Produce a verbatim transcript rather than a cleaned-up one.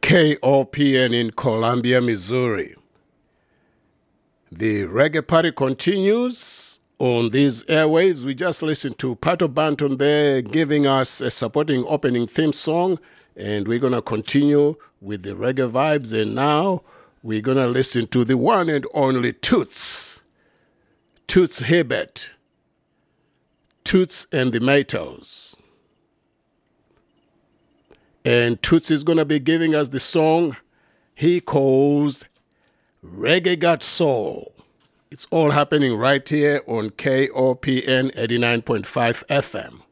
K O P N in Columbia, Missouri. The reggae party continues on these airwaves. We just listened to Pato Banton there giving us a supporting opening theme song, and we're going to continue with the reggae vibes. And now we're going to listen to the one and only Toots, Toots Hibbert, Toots and the Maytals. And Toots is going to be giving us the song he calls Reggae Got Soul. It's all happening right here on K O P N eighty-nine point five F M.